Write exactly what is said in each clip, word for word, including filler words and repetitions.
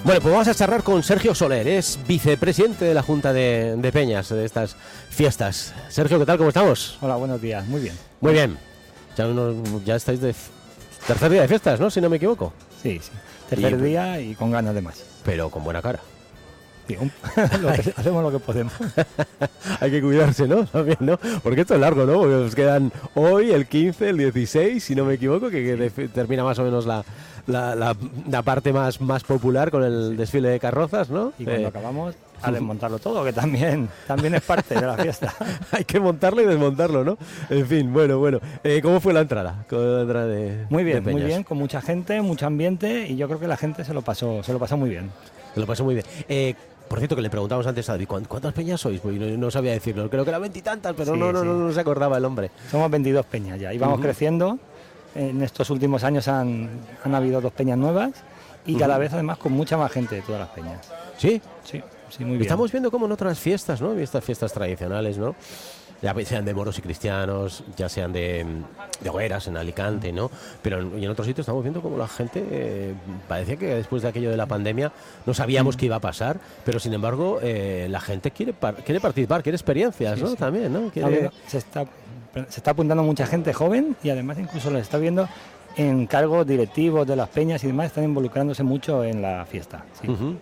Bueno, pues vamos a charlar con Sergio Soler, es vicepresidente de la Junta de, de Peñas de estas fiestas. Sergio, ¿qué tal? ¿Cómo estamos? Hola, buenos días, muy bien. Muy bien. Ya, uno, ya estáis de f- tercer día de fiestas, ¿no? Si no me equivoco. Sí, sí. Tercer Y- día y con ganas de más. Pero con buena cara. Sí, un- lo que- hacemos lo que podemos. Hay que cuidarse, ¿no? También, ¿no? Porque esto es largo, ¿no? Porque nos quedan hoy el quince, el dieciséis, si no me equivoco, que, que de- termina más o menos la, la, la- la parte más, más popular con el desfile de carrozas, ¿no? Y cuando Eh, acabamos, a desmontarlo todo, que también, también es parte de la fiesta. hay que montarlo y desmontarlo, ¿no? En fin, bueno, bueno. Eh, ¿Cómo fue la entrada? ¿Cómo fue la entrada de, Muy de bien, muy Peñas? bien, con mucha gente, mucho ambiente y yo creo que la gente se lo pasó, se lo pasó muy bien. Se lo pasó muy bien. Eh, por cierto, que le preguntamos antes a David, ¿cuán- ¿cuántas peñas sois? Pues no, no sabía decirlo, creo que eran veintitantas, pero Sí, no, no, sí. no, no se acordaba el hombre. Somos veintidós peñas ya y vamos Ujú. creciendo. En estos últimos años han, han habido dos peñas nuevas y Ujú. cada vez además con mucha más gente de todas las peñas. ¿Sí? Sí, sí, muy bien. Estamos viendo como en otras fiestas, ¿no? Estas fiestas tradicionales, ¿no? Ya sean de moros y cristianos, ya sean de, de hogueras en Alicante, ¿no? Pero en, y en otros sitios estamos viendo como la gente, eh, parecía que después de aquello de la pandemia no sabíamos qué iba a pasar, pero sin embargo eh, la gente quiere par- quiere participar, quiere experiencias, Sí, ¿no? sí. También, ¿no? Está Quiere... viendo- se, está, se está apuntando mucha gente joven y además incluso lo está viendo en cargos directivos de las peñas y demás, están involucrándose mucho en la fiesta. Sí. Ujú.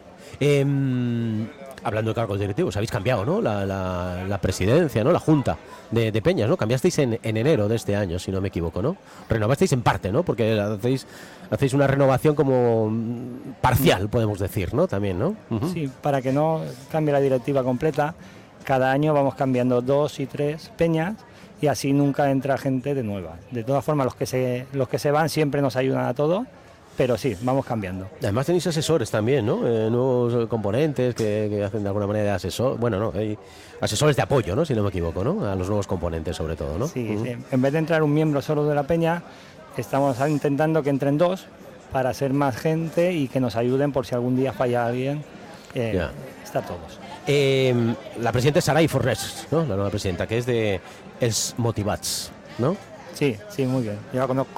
Em, hablando de cargos directivos, habéis cambiado, ¿no? La, la- la presidencia, ¿no? La junta de, de Peñas, ¿no? Cambiasteis en, en enero de este año, si no me equivoco, ¿no? Renovasteis en parte, ¿no? Porque hacéis, hacéis una renovación como mm, parcial, podemos decir, ¿no? También, ¿no? Ujú. Sí, para que no cambie la directiva completa, cada año vamos cambiando dos y tres peñas y así nunca entra gente de nueva. De todas formas, los que se, los que se van siempre nos ayudan a todos, pero sí, vamos cambiando. Además tenéis asesores también, ¿no? Eh, nuevos eh, componentes que, que hacen de alguna manera de asesor, bueno, no, hay asesores de apoyo, ¿no? Si no me equivoco, ¿no? A los nuevos componentes sobre todo, ¿no? Sí, Ujú. sí. En vez de entrar un miembro solo de la peña, estamos intentando que entren dos para ser más gente y que nos ayuden por si algún día falla alguien. Eh, Ya. Está todos. Eh, la presidenta es Saray Forres, ¿no? La nueva presidenta, que es de Els Motivats, ¿no? Sí, sí, muy bien. Yo la conozco